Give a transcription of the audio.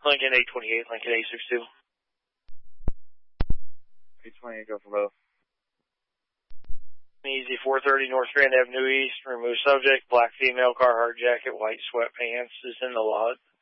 Lincoln 828, Lincoln 862. 828, go for both. Easy 430 North Grand Avenue East. Remove subject. Black female, Carhartt jacket, white sweatpants is in the lot.